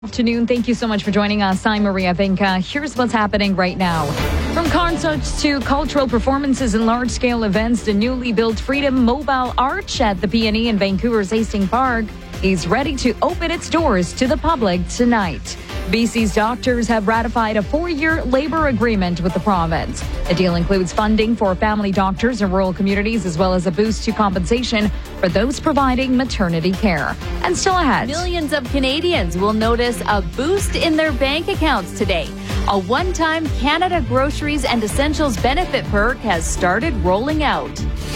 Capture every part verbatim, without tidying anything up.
Afternoon. Thank you so much for joining us. I'm Maria Vinca. Here's what's happening right now. From concerts to cultural performances and large-scale events, the newly built Freedom Mobile Arch at the P and E in Vancouver's Hastings Park is ready to open its doors to the public tonight. B C's doctors have ratified a four-year labor agreement with the province. The deal includes funding for family doctors in rural communities, as well as a boost to compensation for those providing maternity care. And still ahead, millions of Canadians will notice a boost in their bank accounts today. A one-time Canada Groceries and Essentials benefit perk has started rolling out.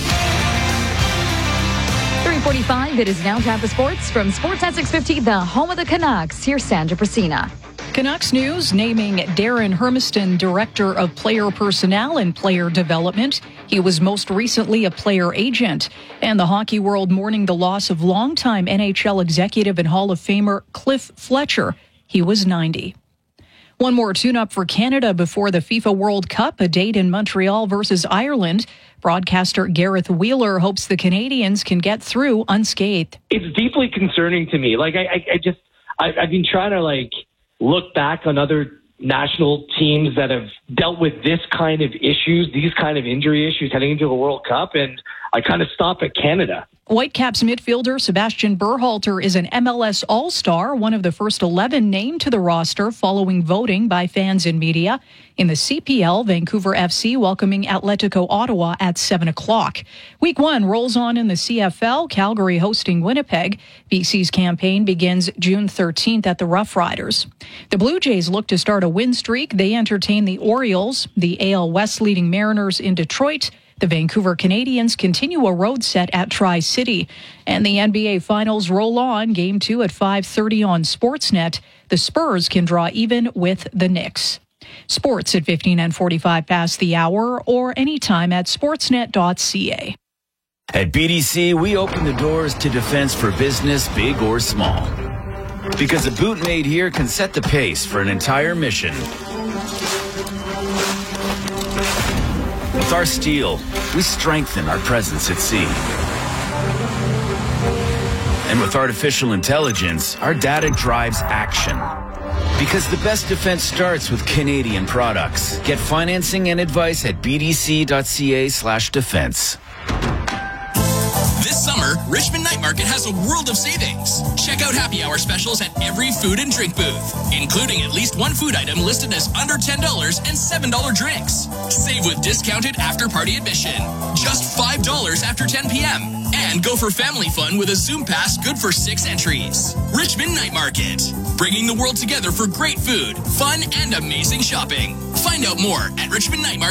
three forty-five, it is now time for sports. From Sportsnet six fifty, the home of the Canucks, here's Sandra Prasina. Canucks News naming Darren Hermiston Director of Player Personnel and Player Development. He was most recently a player agent. And the hockey world mourning the loss of longtime N H L executive and Hall of Famer Cliff Fletcher. He was ninety. One more tune-up for Canada before the FIFA World Cup, a date in Montreal versus Ireland. Broadcaster Gareth Wheeler hopes the Canadians can get through unscathed. It's deeply concerning to me. Like, I, I, I just, I, I've been trying to, like, look back on other national teams that have dealt with this kind of issues, these kind of injury issues heading into the World Cup, and I kind of stop at Canada. Whitecaps midfielder Sebastian Berhalter is an M L S All-Star, one of the first eleven named to the roster following voting by fans and media. In the C P L, Vancouver F C welcoming Atletico Ottawa at seven o'clock. Week one rolls on in the C F L, Calgary hosting Winnipeg. B C's campaign begins June thirteenth at the Rough Riders. The Blue Jays look to start a win streak. They entertain the Orioles, the A L West leading Mariners in Detroit. The Vancouver Canadians continue a road set at Tri-City. And the N B A Finals roll on. Game two at five thirty on Sportsnet. The Spurs can draw even with the Knicks. Sports at fifteen and forty-five past the hour or anytime at sportsnet dot c a. At B D C, we open the doors to defense for business, big or small. Because a boot made here can set the pace for an entire mission. With our steel, we strengthen our presence at sea. And with artificial intelligence, our data drives action. Because the best defense starts with Canadian products. Get financing and advice at b d c dot c a slash defense. This summer, Richmond Night Market has a world of savings. Check out happy hour specials at every food and drink booth, including at least one food item listed as under ten dollars and seven dollars drinks. Save with discounted after-party admission, just five dollars after ten p.m. And go for family fun with a Zoom Pass good for six entries. Richmond Night Market, bringing the world together for great food, fun, and amazing shopping. Find out more at richmond night market